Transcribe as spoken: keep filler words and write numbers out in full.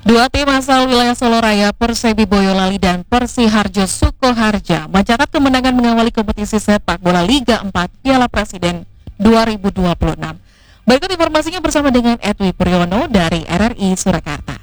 Dua tim asal wilayah Solo Raya, Persebi Boyolali dan Persiharjo Sukoharja mencatat kemenangan mengawali kompetisi sepak bola Liga empat Piala Presiden dua ribu dua puluh enam. Berikut informasinya bersama dengan Edwi Priyono dari R R I Surakarta.